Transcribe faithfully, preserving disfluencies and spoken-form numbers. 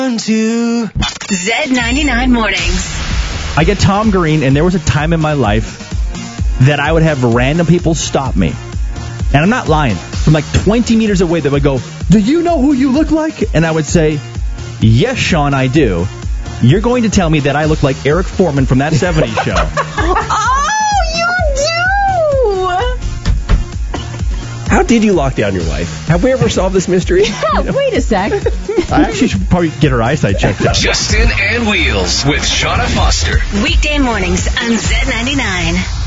Z ninety-nine mornings. I get Tom Green, and there was a time in my life that I would have random people stop me. And I'm not lying. From like twenty meters away, they would go, "Do you know who you look like?" And I would say, "Yes, Sean, I do." You're going to tell me that I look like Eric Foreman from that seventies show. How did you lock down your wife? Have we ever solved this mystery? Yeah, wait a sec. I actually should probably get her eyesight checked out. Justin and Wheels with Shauna Foster. Weekday mornings on Z ninety-nine.